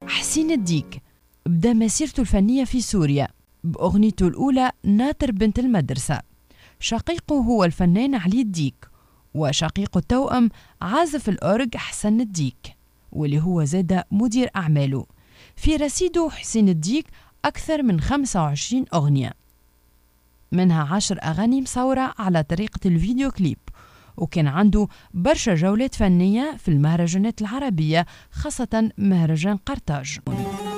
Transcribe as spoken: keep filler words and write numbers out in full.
حسين الديك بدأ مسيرته الفنية في سوريا بأغنيته الأولى ناطر بنت المدرسة. شقيقه هو الفنان علي الديك، وشقيقه التوأم عازف الأورج حسن الديك، واللي هو زاد مدير أعماله. في رصيده حسين الديك أكثر من خمسة وعشرين أغنية، منها عشر أغاني مصورة على طريقة الفيديو كليب، وكان عنده برشا جولات فنية في المهرجانات العربية، خاصة مهرجان قرطاج.